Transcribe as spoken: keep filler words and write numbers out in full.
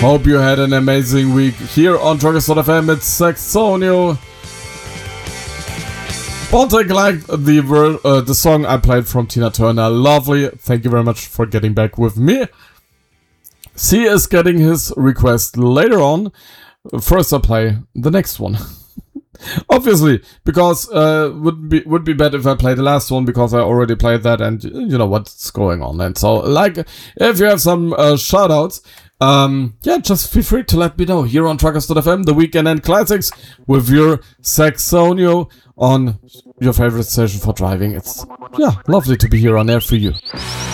Hope you had an amazing week here on Truckers dot f m. It's Saxonio. Bontek liked the, ver- uh, the song I played from Tina Turner. Lovely. Thank you very much for getting back with me. C is getting his request later on. First I play the next one. Obviously, because uh, would be would be bad if I play the last one, because I already played that and you know what's going on. And so, like, if you have some uh, shoutouts, um, yeah, just feel free to let me know here on Truckers dot f m, the Weekend End Classics with your Saxonio on your favorite station for driving. It's, yeah, lovely to be here on air for you.